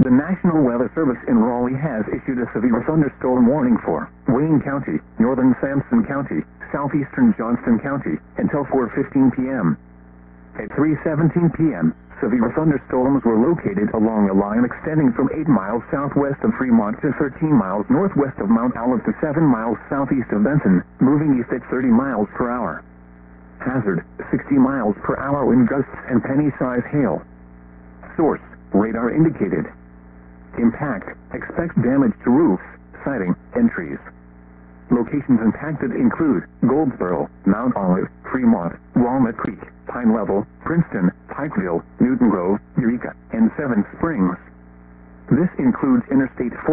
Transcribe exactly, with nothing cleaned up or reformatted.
The National Weather Service in Raleigh has issued a severe thunderstorm warning for Wayne County, northern Sampson County, southeastern Johnston County, until four fifteen p m At three seventeen p m, severe thunderstorms were located along a line extending from eight miles southwest of Fremont to thirteen miles northwest of Mount Olive to seven miles southeast of Benson, moving east at thirty miles per hour. Hazard, sixty miles per hour wind gusts and penny-size hail. Source, radar indicated. Impact, expect damage to roofs, siding, and trees. Locations impacted include Goldsboro, Mount Olive, Fremont, Walnut Creek, Pine Level, Princeton, Pikeville, Newton Grove, Eureka, and Seven Springs. This includes Interstate four.